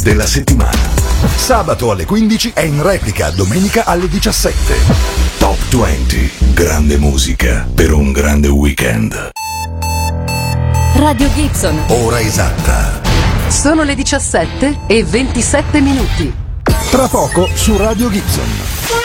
della settimana. Sabato alle 15 e in replica domenica alle 17. Top 20. Grande musica per un grande weekend. Radio Gibson. Ora esatta. Sono le 17:27 minuti. Tra poco su Radio Gibson.